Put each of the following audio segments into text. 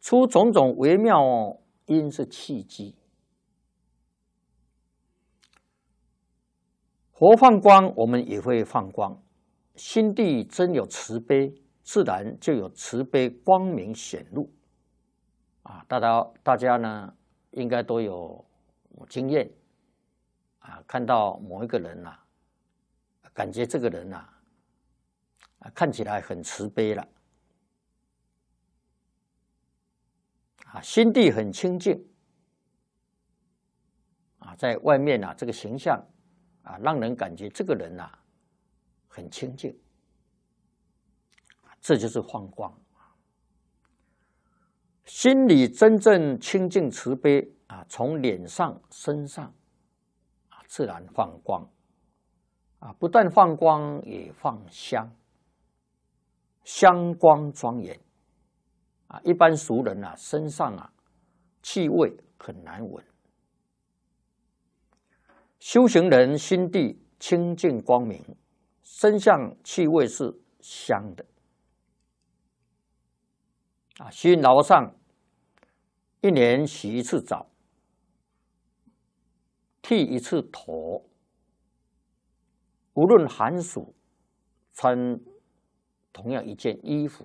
出种种微妙因是契机。佛放光，我们也会放光。心地真有慈悲，自然就有慈悲光明显露。啊，大家呢，应该都有经验啊，看到某一个人呐，感觉这个人呐，看起来很慈悲了，啊，心地很清净，啊，在外面啊，这个形象啊，让人感觉这个人呐，很清净，这就是放光。心里真正清净慈悲啊，从脸上、身上啊，自然放光啊，不但放光，也放香，香光庄严啊。一般俗人啊，身上啊气味很难闻，修行人心地清净光明，身上气味是香的啊。虚云老和尚1年洗1次澡，剃1次头，无论寒暑，穿同样一件衣服，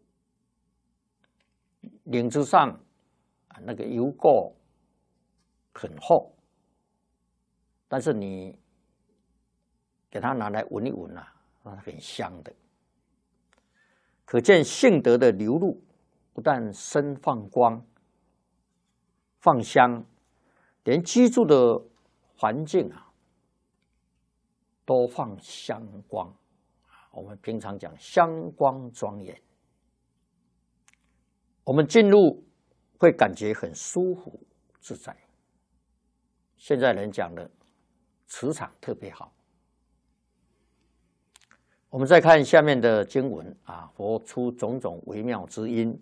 领子上那个油垢很厚，但是你给它拿来闻一闻啊，它很香的。可见性德的流露，不但身放光、放香，连居住的环境啊，都放香光。我们平常讲香光庄严，我们进入会感觉很舒服自在。现在人讲的磁场特别好。我们再看下面的经文啊，佛出种种微妙之因。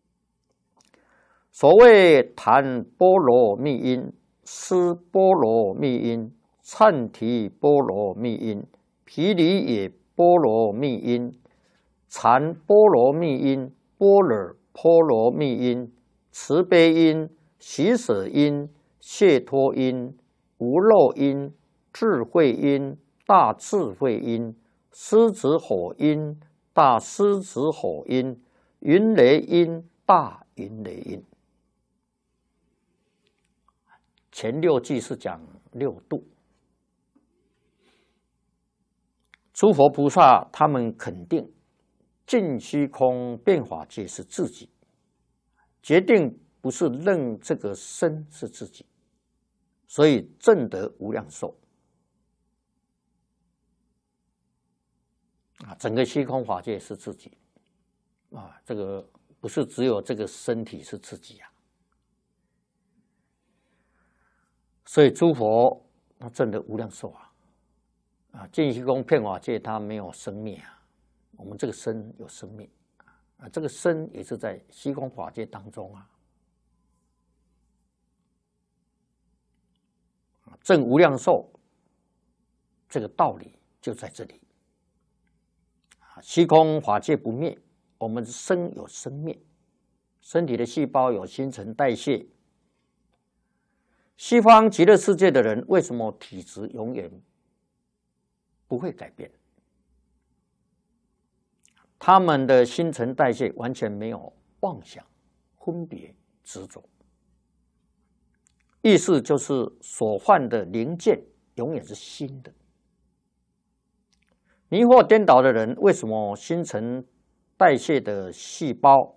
所谓檀波罗蜜因、尸波罗蜜因、忏提波罗蜜因、毗梨耶波罗蜜因、禅波罗蜜因、般若波罗蜜因、慈悲因、喜舍因、解脱因、无漏因、智慧因、大智慧因、狮子火因、大狮子火因、云雷因、大云雷因。前6句是讲6度，诸佛菩萨他们肯定尽虚空变法界是自己，决定不是认这个身是自己，所以证得无量寿啊，整个虚空法界是自己啊，这个不是只有这个身体是自己啊。所以诸佛他证得无量寿啊，尽虚空遍法界他没有生灭啊，我们这个身有生灭啊，这个身也是在虚空法界当中啊，证无量寿这个道理就在这里啊，虚空法界不灭，我们身有生灭，身体的细胞有新陈代谢。西方极乐世界的人为什么体质永远不会改变？他们的新陈代谢完全没有妄想、分别、执着，意思就是所犯的零件永远是新的。迷惑颠倒的人为什么新陈代谢的细胞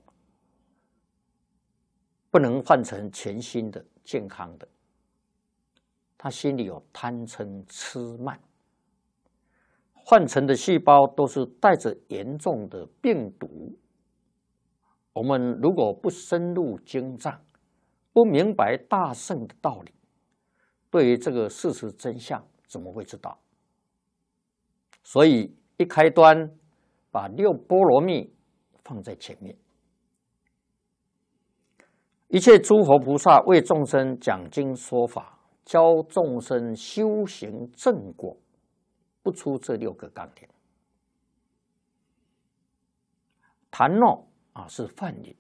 不能换成全新的、健康的？他心里有贪嗔痴慢，换成的细胞都是带着严重的病毒。我们如果不深入经藏，不明白大圣的道理，对于这个事实真相怎么会知道？所以一开端把6波罗蜜放在前面，一切诸佛菩萨为众生讲经说法，教众生修行正果，不出这6个纲领。檀诺啊是梵语，